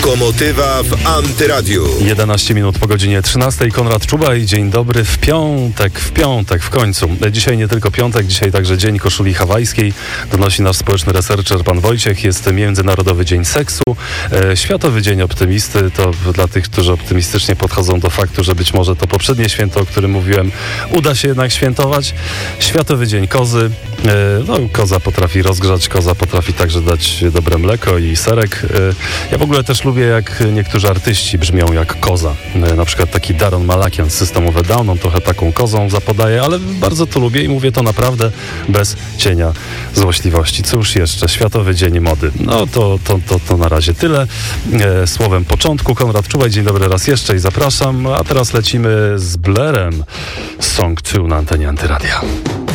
Lokomotywa w Antyradiu. 11 minut po godzinie 13. Konrad Czuba i dzień dobry w piątek w końcu. Dzisiaj nie tylko piątek, dzisiaj także Dzień Koszuli Hawajskiej. Donosi nasz społeczny researcher pan Wojciech. Jest Międzynarodowy Dzień Seksu. Światowy Dzień Optymisty. To dla tych, którzy optymistycznie podchodzą do faktu, że być może to poprzednie święto, o którym mówiłem, uda się jednak świętować. Światowy Dzień Kozy. Koza potrafi rozgrzać, koza potrafi także dać dobre mleko i serek. Ja w ogóle też lubię, jak niektórzy artyści brzmią jak koza. Na przykład taki Daron Malakian z System of a Down, on trochę taką kozą zapodaje, ale bardzo to lubię i mówię to naprawdę bez cienia złośliwości. Cóż jeszcze? Światowy Dzień Mody. No to na razie tyle. Słowem początku. Konrad Czuba, dzień dobry raz jeszcze i zapraszam. A teraz lecimy z Blairem. Song 2 na antenie Antyradia.